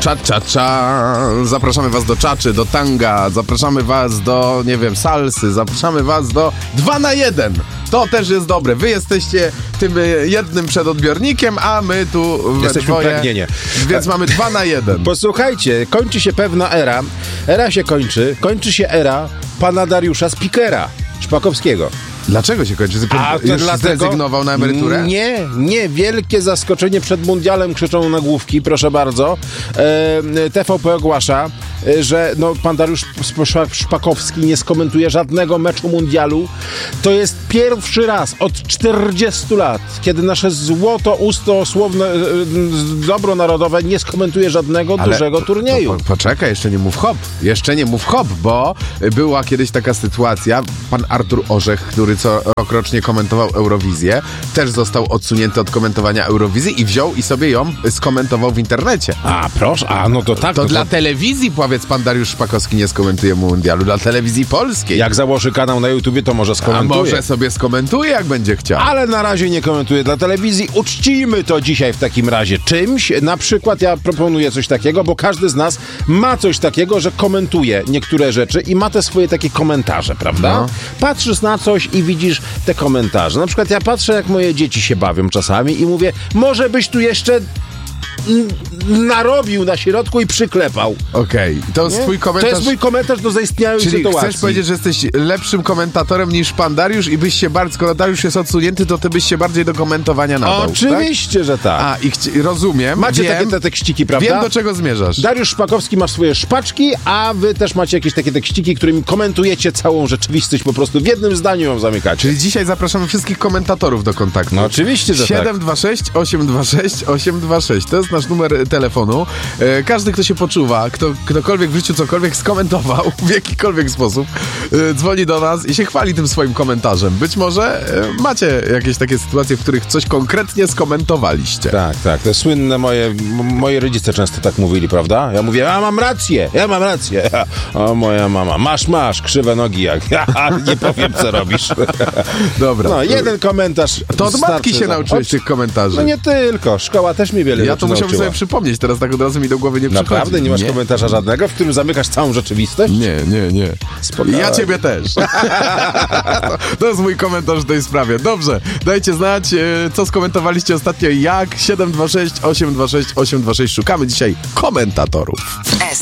Cza. Zapraszamy was do czaczy, do tanga, zapraszamy was do, nie wiem, salsy, zapraszamy was do 2 na 1. To też jest dobre. Wy jesteście tym jednym przedodbiornikiem, a my tu jesteśmy pragnienie. Więc mamy 2 na 1. Posłuchajcie, kończy się pewna era. Era się kończy się era pana Dariusza Spikera Szpakowskiego. Dlaczego się kończy? Już zrezygnował na emeryturę? Nie. Wielkie zaskoczenie przed mundialem, krzyczą nagłówki, proszę bardzo. TVP ogłasza, że pan Dariusz Szpakowski nie skomentuje żadnego meczu mundialu. To jest pierwszy raz od 40 lat, kiedy nasze słowne dobro narodowe nie skomentuje żadnego dużego turnieju. Poczekaj, jeszcze nie mów hop, bo była kiedyś taka sytuacja, pan Artur Orzech, który co rokrocznie komentował Eurowizję, też został odsunięty od komentowania Eurowizji i wziął i sobie ją skomentował w internecie. A, proszę, no to tak. To dla telewizji, powiedz, pan Dariusz Szpakowski nie skomentuje mundialu, dla telewizji polskiej. Jak założy kanał na YouTubie, to może skomentuje. A może sobie skomentuje, jak będzie chciał. Ale na razie nie komentuje dla telewizji. Uczcijmy to dzisiaj w takim razie czymś. Na przykład ja proponuję coś takiego, bo każdy z nas ma coś takiego, że komentuje niektóre rzeczy i ma te swoje takie komentarze, prawda? No. Patrzysz na coś i widzisz te komentarze. Na przykład ja patrzę, jak moje dzieci się bawią czasami i mówię, może byś tu jeszcze narobił na środku i przyklepał. Okej. To jest twój komentarz. To jest mój komentarz do zaistniałej sytuacji. Chcesz powiedzieć, że jesteś lepszym komentatorem niż pan Dariusz i byś się bardziej, skoro Dariusz jest odsunięty, to ty byś się bardziej do komentowania nadał. Oczywiście, tak? Że tak. A, rozumiem. Macie takie te tekściki, prawda? Wiem, do czego zmierzasz. Dariusz Szpakowski ma swoje szpaczki, a wy też macie jakieś takie tekściki, którymi komentujecie całą rzeczywistość, po prostu w jednym zdaniu ją zamykacie. Czyli dzisiaj zapraszamy wszystkich komentatorów do kontaktu. No oczywiście, że 726 826 826. To jest nasz numer telefonu. Każdy, kto się poczuwa, ktokolwiek w życiu cokolwiek skomentował w jakikolwiek sposób, dzwoni do nas i się chwali tym swoim komentarzem. Być może macie jakieś takie sytuacje, w których coś konkretnie skomentowaliście. Tak. To słynne moje rodzice często tak mówili, prawda? Ja mówię, ja mam rację. O, moja mama, masz, krzywe nogi jak. Nie powiem, co robisz. Dobra. No, jeden komentarz. To od matki się nauczyłeś tych komentarzy. No nie tylko. Szkoła też mi wiele Ja to musiałbym sobie przypomnieć, teraz tak od razu mi do głowy nie przychodzi. Naprawdę? Nie masz komentarza żadnego, w którym zamykasz całą rzeczywistość? Nie. Spokojnie. Ja ciebie też. To jest mój komentarz w tej sprawie. Dobrze, dajcie znać, co skomentowaliście ostatnio, jak 726 826 826. Szukamy dzisiaj komentatorów.